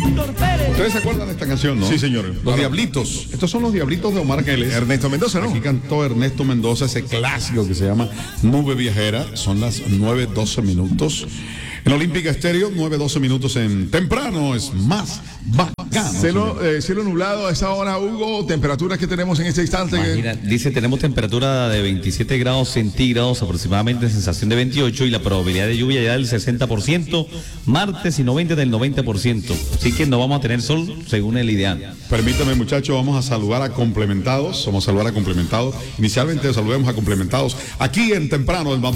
¿Ustedes se acuerdan de esta canción, no? Sí, señor. Los Diablitos. Estos son los Diablitos de Omar Geles. Ernesto Mendoza, ¿no? Aquí cantó Ernesto Mendoza ese clásico que se llama Nube Viajera. Son las 9:12 minutos. En Olímpica Estéreo, 9:12 minutos en temprano. Es más bacano. Cielo nublado a esa hora, Hugo. Temperaturas que tenemos en este instante. Imagina, dice, tenemos temperatura de 27 grados centígrados, aproximadamente sensación de 28 y la probabilidad de lluvia ya del 60%, martes y 90 del 90%. Así que no vamos a tener sol según el ideal. Permítame, muchachos, vamos a saludar a complementados. Inicialmente saludemos a complementados aquí en temprano.